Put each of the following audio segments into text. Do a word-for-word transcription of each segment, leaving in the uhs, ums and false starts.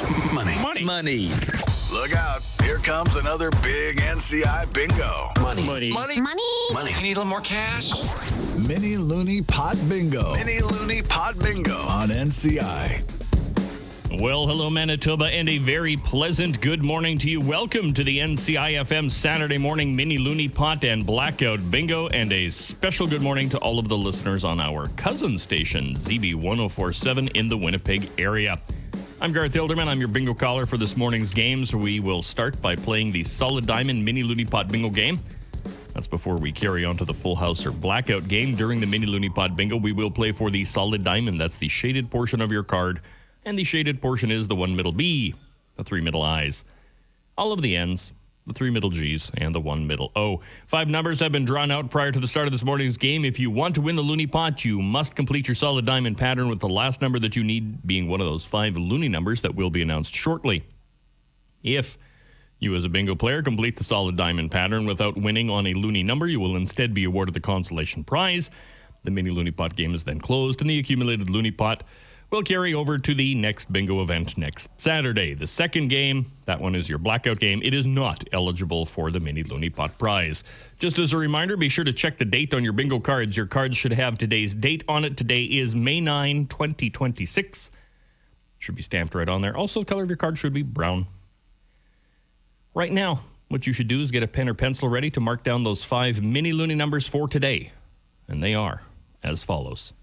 Money. Money. Money. Look out. Here comes another big N C I bingo. Money. Money. Money. Money. Money. You need a little more cash? Mini Looney Pot Bingo. Mini Looney Pot Bingo on N C I. Well, hello, Manitoba, and a very pleasant good morning to you. Welcome to the N C I F M Saturday morning Mini Looney Pot and Blackout Bingo, and a special good morning to all of the listeners on our cousin station, Z B one oh four point seven in the Winnipeg area. I'm Garth Hilderman. I'm your bingo caller for this morning's games. We will start by playing the Solid Diamond Mini Looney Pot Bingo game. That's before we carry on to the Full House or Blackout game. During the Mini Looney Pot Bingo, we will play for the Solid Diamond. That's the shaded portion of your card. And the shaded portion is the one middle B, the three middle I's, all of the N's, the three middle G's, and the one middle O. Five numbers have been drawn out prior to the start of this morning's game. If you want to win the Looney Pot, you must complete your Solid Diamond pattern with the last number that you need being one of those five Looney numbers that will be announced shortly. If you as a bingo player complete the Solid Diamond pattern without winning on a Looney number, you will instead be awarded the consolation prize. The Mini Looney Pot game is then closed, and the accumulated Looney Pot will carry over to the next bingo event next Saturday. The second game, that one is your blackout game. It is not eligible for the Mini Looney Pot prize. Just as a reminder, be sure to check the date on your bingo cards. Your cards should have today's date on it. Today is May ninth, twenty twenty-six. Should be stamped right on there. Also, the color of your card should be brown. Right now, what you should do is get a pen or pencil ready to mark down those five Mini Looney numbers for today. And they are as follows.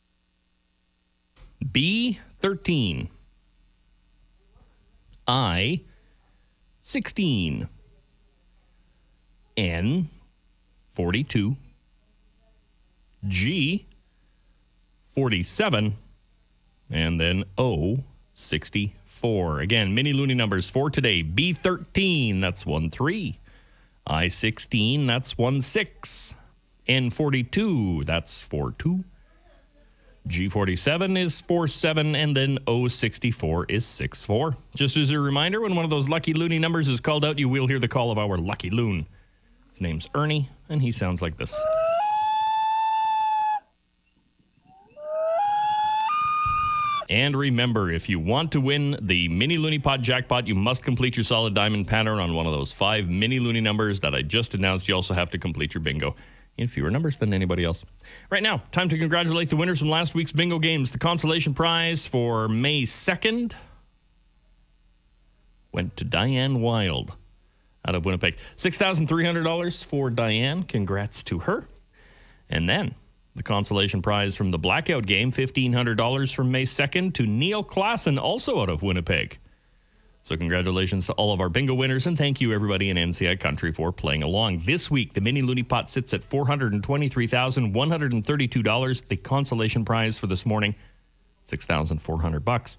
B thirteen, I sixteen, N forty-two, G forty-seven, and then O sixty-four. Again, Mini Looney numbers for today. B thirteen, that's one three. I sixteen, that's one six. N forty-two, that's four two. G forty-seven is four seven, and then O sixty-four is six four. Just as a reminder, when one of those lucky Looney numbers is called out, you will hear the call of our lucky loon. His name's Ernie, and he sounds like this. And remember, if you want to win the Mini Looney Pot jackpot, you must complete your Solid Diamond pattern on one of those five Mini Looney numbers that I just announced. You also have to complete your bingo in fewer numbers than anybody else. Right now, time to congratulate the winners from last week's bingo games. The consolation prize for May second went to Diane Wild out of Winnipeg. six thousand three hundred dollars for Diane. Congrats to her. And then the consolation prize from the Blackout game, fifteen hundred dollars from May second to Neil Klassen, also out of Winnipeg. So congratulations to all of our bingo winners, and thank you, everybody in N C I country, for playing along. This week, the Mini Looney Pot sits at four hundred twenty-three thousand one hundred thirty-two dollars. The consolation prize for this morning, six thousand four hundred bucks.